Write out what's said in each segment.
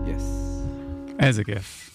איזה כיף.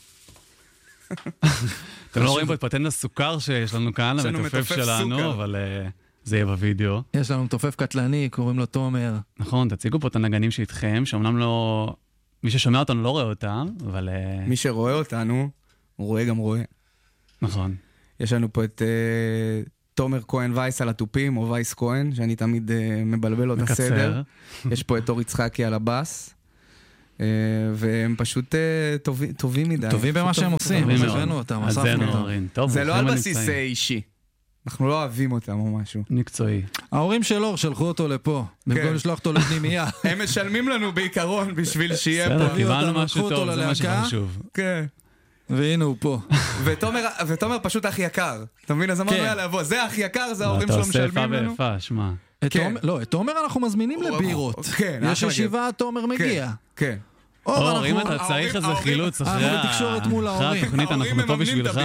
אתם לא רואים פה את פטנט הסוכר שיש לנו כאן, המתופף שלנו, אבל זה יהיה בווידאו. יש לנו מתופף קטלני, קוראים לו תומר. נכון, תציגו פה את הנגנים שאיתכם, שאומנם לא... מי ששומע אותנו לא רואה אותם, אבל... מי שרואה אותנו, הוא רואה גם רואה. נכון. יש לנו פה את תומר כהן וייס על הטופים, או וייס כהן, שאני תמיד מבלבל לו את הסדר. יש פה את אור יצחקי על הבאס. והם פשוט טובים מדי. טובים במה שהם עושים, הבאנו אותם, אספנו אותם. זה לא על בסיס אישי. אנחנו לא אוהבים אותם או משהו. מקצועי. ההורים שלו שלחו אותו לפה, במקום לשלוח אותו לפנימייה. הם משלמים לנו בעיקרון בשביל שיהיה פה. בסדר, קיבלנו משהו טוב, זה מה שחשוב. כן. והנה הוא פה. ותומר פשוט הכי יקר. אתה מבין? אז אמרנו יאללה, לבוא. זה הכי יקר, זה ההורים שלו משלמים לנו. אתה עושה איפה שמע. לא, את תומר אנחנו מזמינים לבירות. יש ישיבה, תומר מגיע. כן. אור, אם אתה צריך איזה חילוץ אחרי התקשורת מול ההורים. התוכנית, אנחנו פה בשבילך.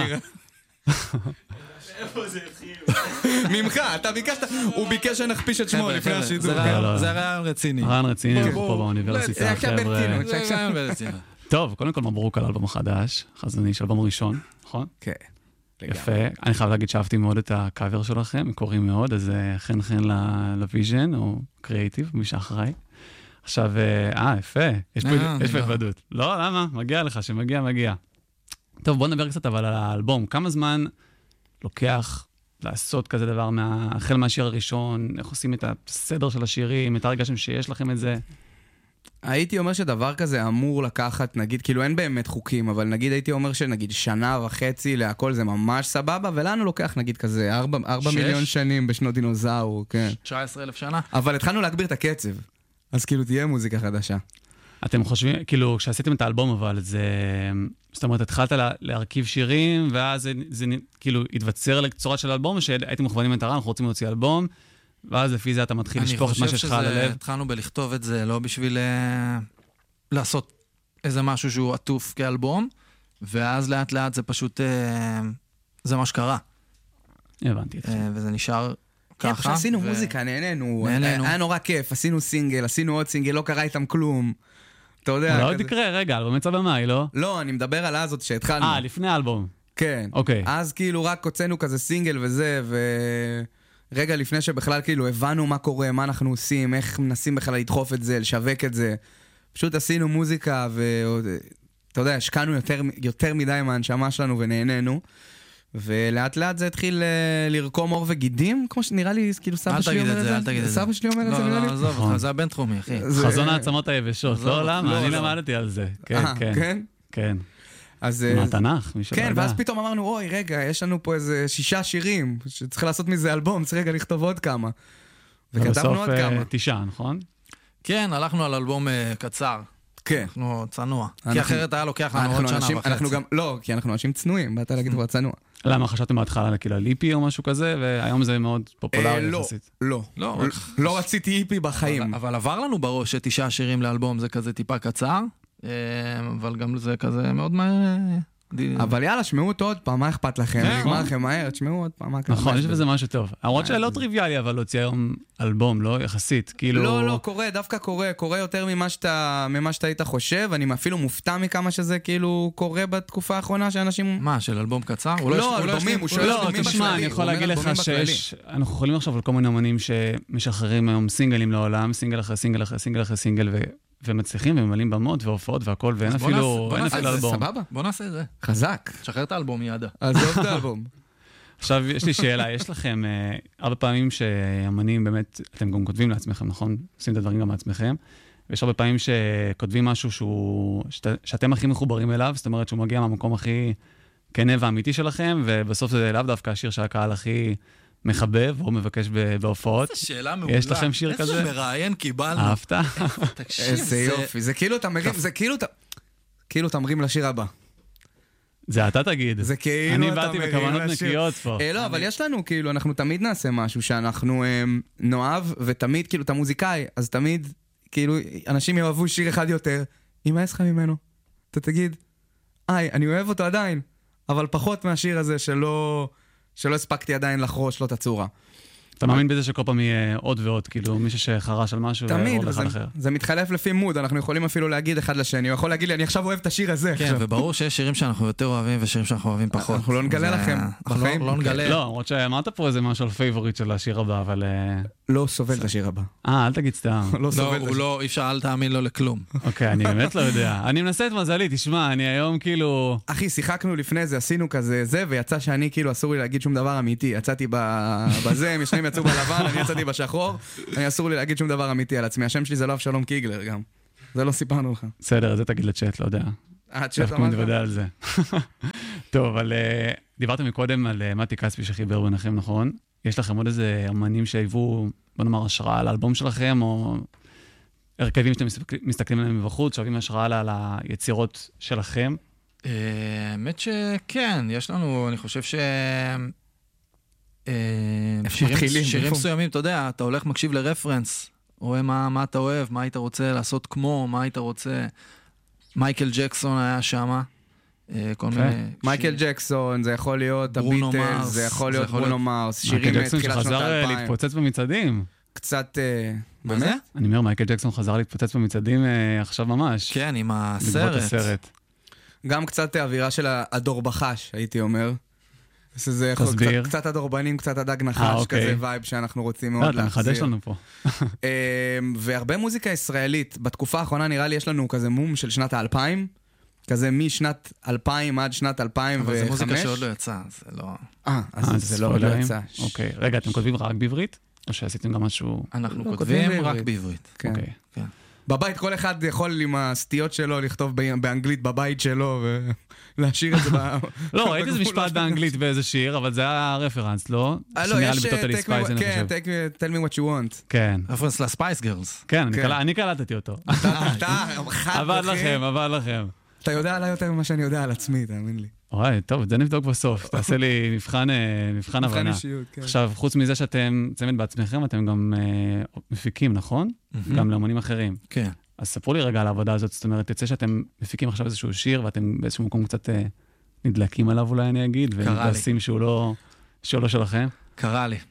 איפה זה התחיל? ממך, אתה ביקשת, הוא ביקש שנכפיש את שמו לפני השידור. זה רעיון רציני. רעיון רציני, אנחנו פה באוניברסיטה, חבר'ה. טוב, קודם כל מברוק על אלבום החדש, חזוני של אלבום ראשון, נכון? כן. יפה. אני חייב להגיד שאהבתי מאוד את הקאבר שלכם, מקוריים מאוד, אז חן לוויז'ן, או קריאיטיב, מי שאחראי. עכשיו, יפה, יש פה התוודות. לא, למה? מגיע לך, שמגיע. טוב, בוא נדבר קצת אבל על האלבום. כמה זמן לוקח לעשות כזה דבר, החל מהשיר הראשון, איך עושים את הסדר של השירים, את הרגשם שיש לכם את זה? הייתי אומר שדבר כזה אמור לקחת, נגיד, כאילו אין באמת חוקים, אבל נגיד הייתי אומר שנגיד 1.5 שנה להכל זה ממש סבבה, ולנו לוקח נגיד כזה 4 מיליון שנים בשנות דינוזאור, כן. 19,000 שנה. אבל התחלנו להגביר את הקצב, אז כאילו תהיה מוזיקה חדשה. אתם חושבים, כאילו, כשעשיתם את האלבום, אבל זה... זאת אומרת, התחלת להרכיב שירים, ואז זה כאילו התווצר לצורה של האלבום, שהייתם מכוונים מטרה, אנחנו רוצים להוציא אלבום, ואז לפי זה אתה מתחיל לשפוך את מה שיש לך על הלב. התחלנו בלכתוב את זה, לא בשביל לעשות איזה משהו שהוא עטוף כאלבום, ואז לאט לאט זה פשוט, זה מה שקרה. הבנתי. וזה נשאר ככה. פשוט עשינו מוזיקה, נהנינו, היה נורא כיף, עשינו סינגל, עשינו עוד סינגל, לא קרה איתם כלום. אתה יודע... לא תקרה, רגע, אלבום יצא במאי, לא? לא, אני מדבר על הזאת שהתחלנו. לפני האלבום. כן. אוקיי. אז כאילו רק הוצאנו כזה סינגל וזה, רגע לפני שבכלל כאילו הבנו מה קורה, מה אנחנו עושים, איך מנסים בכלל לדחוף את זה, לשווק את זה. פשוט עשינו מוזיקה ואתה יודע, השקענו יותר מדי מהנשמה שלנו ונהנינו. ולאט לאט זה התחיל לרקום אור וגידים, כמו שנראה לי, כאילו סבא שלי אומר את זה. אל תגיד את זה. סבא שלי אומר את זה, נראה לי. לא, עזוב אותך, זה הבן תחומי, אחי. חזון העצמות היבשות. לא, למה? אני למדתי על זה. כן. כן. מהתנ"ך, מי שלא יודע. כן, ואז פתאום אמרנו, אוי, רגע, יש לנו פה איזה 6 שירים, שצריך לעשות מזה אלבום, צריך רגע לכתוב עוד כמה. וכתבנו עוד כמה. בסוף 9, נכון? כן, הלכנו על אלבום קצר. כן. אנחנו צנוע. כי אחרת היה לוקח לנו עוד שנה וחצי. לא, כי אנחנו אנשים צנועים, באת להגיד כבר צנוע. למה, חשבתם בהתחלה כאילו על איפי או משהו כזה, והיום זה מאוד פופולרי יחסית? לא רציתי איפי בחיים. אבל עבר לנו בראש ש9 שירים לאלבום זה כזה טיפה קצר, אבל גם זה כזה מאוד מהר. אבל יאללה, שמעו אותו עוד פעם, מה אכפת לכם? נגמר לכם מהר, תשמעו עוד פעם. נכון, יש בזה משהו טוב. למרות שלא טריוויאלי, אבל להוציא היום אלבום, לא? יחסית, כאילו... לא, קורה, דווקא קורה יותר ממה שאתה היית חושב, אני אפילו מופתע מכמה שזה כאילו קורה בתקופה האחרונה שאנשים... מה, של אלבום קצר? לא, אלבומים, הוא שואל אלבומים בכללי. תשמע, אני יכול להגיד לך שיש... אנחנו יכולים עכשיו על כל מיני אמנים שמשחררים היום סינגלים לעולם, סינגל אחרי סינגל אחרי סינגל אחרי סינגל ומצליחים וממלאים במות והופעות והכל, ואין אפילו אלבום. סבבה. בוא נעשה את זה. חזק. שחרר את האלבום ידה. עזוב את האלבום. עכשיו, יש לי שאלה, יש לכם הרבה פעמים שאמנים באמת, אתם גם כותבים לעצמכם, נכון? עושים את הדברים גם לעצמכם, ויש הרבה פעמים שכותבים משהו שאתם הכי מחוברים אליו, זאת אומרת שהוא מגיע מהמקום הכי כנה ואמיתי שלכם, ובסוף זה לאו דווקא השיר שהקהל הכי מחבב, או מבקש בהופעות. איזו שאלה מעולה. יש לכם שיר כזה? איזה מראיין קיבלנו. אהבת? איזה יופי. זה כאילו אתה מרים, זה כאילו אתה מרים לשיר הבא. זה אתה תגיד. זה כאילו אני באתי בכוונות נקיות פה. לא, אבל יש לנו, כאילו, אנחנו תמיד נעשה משהו שאנחנו נאהב, ותמיד, כאילו, אתה מוזיקאי, אז תמיד, כאילו, אנשים יאהבו שיר אחד יותר, ימאס לך ממנו. אתה תגיד, אני אוהב אותו עדיין, אבל פחות מהשיר הזה שלא הספקתי עדיין לחרוש לו את הצורה. אתה מאמין בזה שכל פעם יהיה עוד ועוד, כאילו מישהו שחרש על משהו, תמיד, ועוד אחד אחר. זה מתחלף לפי מוד, אנחנו יכולים אפילו להגיד אחד לשני, הוא יכול להגיד לי, אני עכשיו אוהב את השיר הזה. כן, וברור שיש שירים שאנחנו יותר אוהבים ושירים שאנחנו אוהבים פחות. אנחנו לא נגלה לכם, בחיים. לא נגלה. לא, למרות שאמרת פה איזה משהו על פייבוריט של השיר הבא, אבל... לא סובל את השיר הבא. אל תגיד סתם. לא סובל את הוא השיר. לא, אי אפשר, אל תאמין לו לכלום. אוקיי, אני באמת לא יודע. אני מנסה את מזלי, תשמע, אני היום כאילו... אחי, שיחקנו לפני זה, עשינו כזה זה, ויצא שאני כאילו אסור לי להגיד שום דבר אמיתי. יצאתי בזה, הם שניהם יצאו בלבן, אני יצאתי בשחור, אני אסור לי להגיד שום דבר אמיתי על עצמי. השם שלי זה לא אבשלום קיגלר גם. זה לא סיפרנו לך. בסדר, זה תגיד לצ'אט, לא יודע. צ'אט אנחנו נתוודע על זה. טוב, אבל דיברתם מקודם על מתי כספי שחיבר ביניכם, נכון? יש לכם עוד איזה אמנים שהיוו, בוא נאמר, השראה על האלבום שלכם, או הרכבים שאתם מסתכלים עליהם מבחוץ, שואבים השראה על היצירות שלכם? האמת שכן, יש לנו, אני חושב ש... שירים מסוימים, אתה יודע, אתה הולך מקשיב לרפרנס, רואה מה אתה אוהב, מה היית רוצה לעשות כמו, מה היית רוצה... מייקל ג'קסון היה שם, כל מיני... מייקל ג'קסון, זה יכול להיות הביטלס, זה יכול להיות ברונו מארס, שירים מייקל ג'קסון מתחילת שנות שחזר ה-2000. להתפוצץ במצעדים. קצת... מה זה? אני אומר, מייקל ג'קסון חזר להתפוצץ במצעדים עכשיו ממש. כן, עם בעקבות הסרט. גם קצת האווירה של הדור בחש, הייתי אומר. תסביר. קצת הדורבנים, קצת הדג נחש, כזה וייב שאנחנו רוצים מאוד אתה מחדש לנו פה. והרבה מוזיקה ישראלית. בתקופה האחרונה נראה לי יש לנו כזה מום של שנת ה-2000, כזה משנת 2000 עד שנת 2005. אבל זה מוזיקה שעוד לא יצאה, זה לא... אז זה לא יצא. אוקיי, רגע, אתם כותבים רק בעברית? או שעשיתם גם משהו... אנחנו כותבים רק בעברית. אוקיי. בבית כל אחד יכול עם הסטיות שלו לכתוב באנגלית בבית שלו ולהשאיר את זה לא, ראיתי איזה משפט באנגלית באיזה שיר, אבל זה היה רפרנס, לא? לא, יש כן, tell me what you want. כן. רפרנס לספייס גרלס. כן, אני קלטתי אותו. אתה חד עבד לכם. אתה יודע עליי יותר ממה שאני יודע על עצמי, תאמין לי. וואי, טוב, את זה נבדוק בסוף. תעשה לי מבחן הבנה. עכשיו, חוץ מזה שאתם צמד בעצמכם, אתם גם מפיקים, נכון? גם לאמנים אחרים. כן. אז ספרו לי רגע על העבודה הזאת, זאת אומרת, תצא שאתם מפיקים עכשיו איזשהו שיר, ואתם באיזשהו מקום קצת נדלקים עליו אולי אני אגיד, ומתעשים שהוא לא שלכם. קרה לי.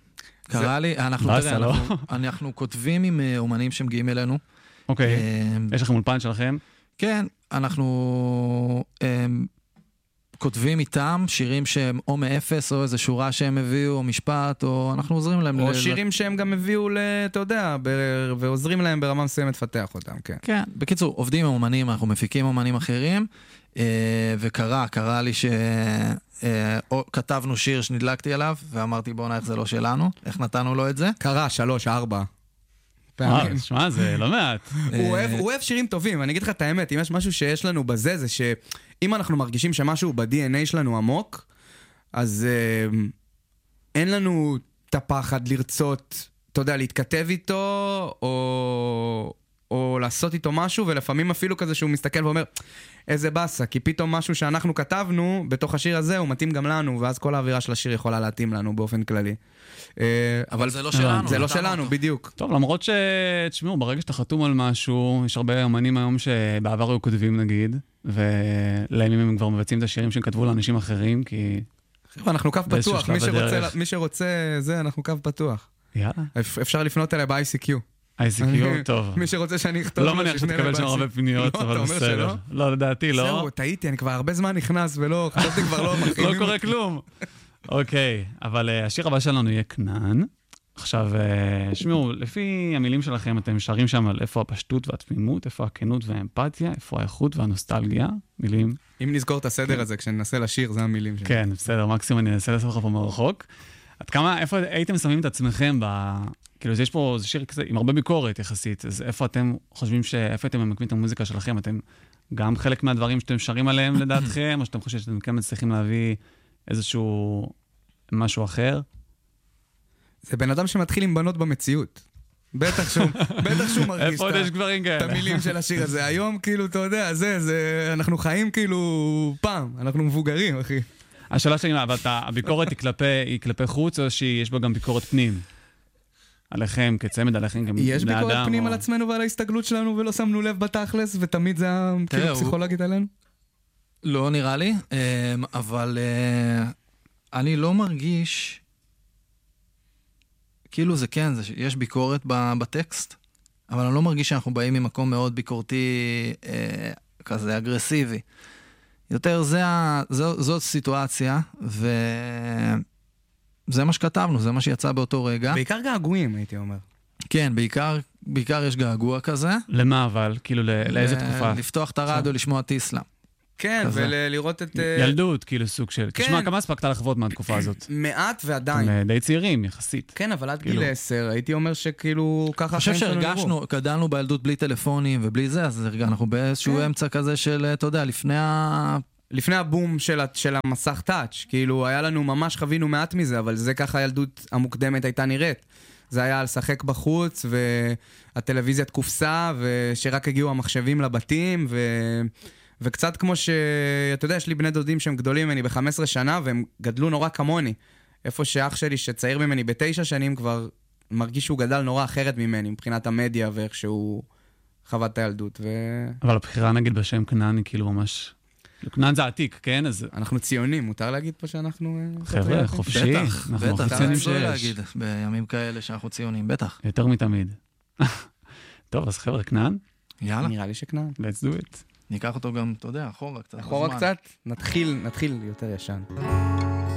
אנחנו כותבים עם אומנים שמגיעים אלינו. אוקיי, יש לכם אולפן שלכם? כן, אנחנו כותבים איתם שירים שהם או מאפס, או איזו שורה שהם הביאו, או משפט, או אנחנו עוזרים להם. או שירים שהם גם הביאו, אתה יודע, ועוזרים להם ברמה מסוימת לפתח אותם, כן. כן, בקיצור, עובדים עם אומנים, אנחנו מפיקים אומנים אחרים, וקרה לי כתבנו שיר שנדלקתי עליו, ואמרתי בוא איך זה לא שלנו, איך נתנו לו את זה? קרה 3-4. שמע, זה לא מעט. הוא אוהב שירים טובים, אני אגיד לך את האמת, אם יש משהו שיש לנו בזה, זה שאם אנחנו מרגישים שמשהו ב-DNA שלנו עמוק, אז אין לנו את הפחד לרצות, אתה יודע, להתכתב איתו, או לעשות איתו משהו, ולפעמים אפילו כזה שהוא מסתכל ואומר, איזה בסה, כי פתאום משהו שאנחנו כתבנו בתוך השיר הזה, הוא מתאים גם לנו, ואז כל האווירה של השיר יכולה להתאים לנו באופן כללי. אבל זה לא שלנו. זה לא שלנו, בדיוק. טוב, למרות תשמעו, ברגע שאתה חתום על משהו, יש הרבה אמנים היום שבעבר היו כותבים נגיד, ולימים הם כבר מבצעים את השירים שהם כתבו לאנשים אחרים, כי... אנחנו קו פתוח, מי שרוצה זה, אנחנו קו פתוח. יאללה. אפשר לפנות אליי ב-ICQ. ICQ, טוב. מי שרוצה שאני אכתוב... לא מניח שתקבל שם הרבה פניות, אבל בסדר. לא, לדעתי, לא. זהו, טעיתי, אני כבר הרבה זמן נכנס ולא, חשבתי כבר לא מכינים. לא קורה כלום. אוקיי, אבל השיר הבא שלנו יהיה כנען. עכשיו, שמעו, לפי המילים שלכם, אתם שרים שם על איפה הפשטות והתמימות, איפה הכנות והאמפתיה, איפה האיכות והנוסטלגיה, מילים. אם נזכור את הסדר הזה, כשננסה לשיר, זה המילים שלי. כן, בסדר, מקסימום אני אנסה לעשות לך פה מרחוק. עד כמה, איפה הייתם שמים את עצמכם כאילו, יש פה שיר כזה עם הרבה ביקורת יחסית, אז איפה אתם חושבים איפה אתם ממקמים את המוזיקה שלכם? אתם גם חלק מהדברים שאתם שרים עליהם לדעתכם, או שאתם חושבים שאתם כן מצליחים להביא איזשהו משהו אחר? זה בן אדם שמתחיל עם בנות במציאות. בטח שהוא מרגיש את המילים של השיר הזה. היום, כאילו, אתה יודע, אנחנו חיים כאילו פעם, אנחנו מבוגרים, אחי. השאלה שלי, אבל הביקורת היא כלפי חוץ, או שיש בה גם ביקורת פנים? עליכם כצמד, עליכם גם בני אדם. יש ביקורת פנים על עצמנו ועל ההסתגלות שלנו, ולא שמנו לב בתכלס, ותמיד זה כאילו פסיכולוגית עלינו? לא נראה לי, אבל אני לא מרגיש, כאילו זה כן, יש ביקורת בטקסט, אבל אני לא מרגיש שאנחנו באים ממקום מאוד ביקורתי, כזה אגרסיבי. יותר זאת סיטואציה, וזה מה שכתבנו, זה מה שיצא באותו רגע. בעיקר געגועים, הייתי אומר. כן, בעיקר יש געגוע כזה. למה אבל? כאילו לאיזה תקופה? לפתוח את הרדיו, לשמוע טיסלאם. כן, ולראות את... ילדות, כאילו סוג של... תשמע, כמה הספקת לחוות מהתקופה הזאת? מעט ועדיין. הם די צעירים, יחסית. כן, אבל עד גיל 10, הייתי אומר שכאילו ככה... אני חושב שהרגשנו, גדלנו בילדות בלי טלפונים ובלי זה, אז אנחנו באיזשהו אמצע כזה של, אתה יודע, לפני הבום של המסך טאץ', כאילו היה לנו, ממש חווינו מעט מזה, אבל זה ככה הילדות המוקדמת הייתה נראית. זה היה לשחק בחוץ, והטלוויזיית קופסה, ושרק הגיעו המחשבים לבתים, וקצת כמו אתה יודע, יש לי בני דודים שהם גדולים ממני ב-15 שנה, והם גדלו נורא כמוני. איפה שאח שלי שצעיר ממני ב9 שנים, כבר מרגיש שהוא גדל נורא אחרת ממני, מבחינת המדיה ואיך שהוא חווה את הילדות. אבל הבחירה נגיד בשם כנען היא כאילו ממש... כנען זה עתיק, כן? אז... אנחנו ציונים, מותר להגיד פה שאנחנו... חבר'ה, חופשי. בטח, אפשר להגיד בימים כאלה שאנחנו ציונים, בטח. יותר מתמיד. טוב, אז חבר'ה, כנען? יאללה. נראה לי שכנען. Let's do it. ניקח אותו גם, אתה יודע, אחורה קצת. אחורה קצת, נתחיל יותר ישן.